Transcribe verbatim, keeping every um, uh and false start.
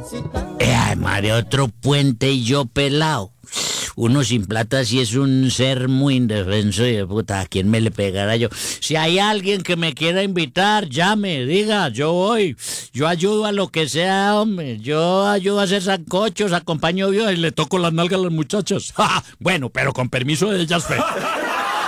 Eh, ay, madre, otro puente y yo pelado. Uno sin plata sí es un ser muy indefenso y de puta, ¿a quién me le pegará yo? Si hay alguien que me quiera invitar, llame, diga, yo voy. Yo ayudo a lo que sea, hombre. Yo ayudo a hacer sancochos, acompaño yo y le toco las nalgas a las muchachas. Bueno, pero con permiso de ellas, fe.